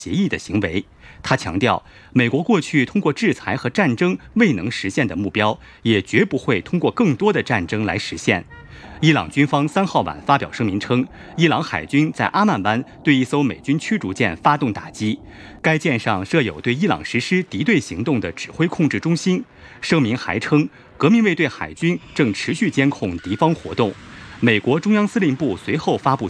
协议的行为。他强调，美国过去通过制裁和战争未能实现的目标，也绝不会通过更多的战争来实现。伊朗军方3号晚发表声明称，伊朗海军在阿曼湾对一艘美军驱逐舰发动打击，该舰上设有对伊朗实施敌对行动的指挥控制中心。声明还称，革命卫队海军正持续监控敌方活动。美国中央司令部随后发布